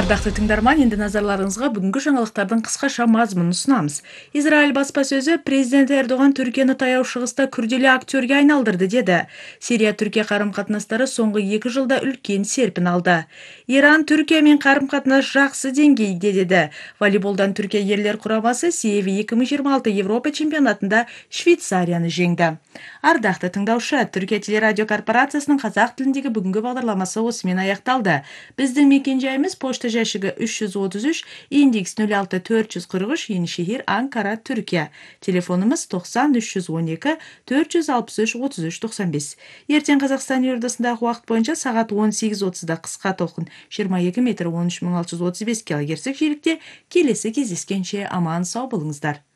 Ардақсы тыңдарман, енді назарларыңызға бүгінгі жаңалықтардың қысқаша мазмұнын ұсынамыз. Израиль баспасөзі президент Эрдоган Түркияны таяу шығыста күрделі актерге айналдырды деді. Сирия-Түркия қарым-қатынастары соңғы 2 жылда үлкен серпін алды. Иран Түркиямен қарым-қатынас жақсы деңгейде деді. Волейболдан Түркия ерлер құрамасы Сиеви 2026 Европа чемпионатында Швейцарияны жеңді. Ардақты тыңдаушы, Түркия телерадио корпорациясының қазақ тіліндегі бүгінгі бағдарламасы осымен аяқталды. Біздің мекен-жайымыз почта жәшігі 333, индекс 06443, Енішехир, Анкара, Түркия. Телефонымыз 90 312 463 33 95. Ертең Қазақстан елордасындағы уақыт бойынша сағат 18:30-да қысқа толқын 22 метр 13635 килогерц жиілікте келесі кездескенше аман сау болыңыздар.